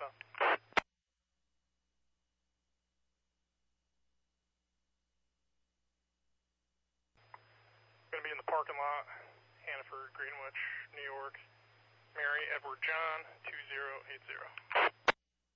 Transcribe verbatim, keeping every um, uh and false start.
southbound. Going to be in the parking lot, Hannaford, Greenwich, New York. Mary Edward John, two zero eight zero.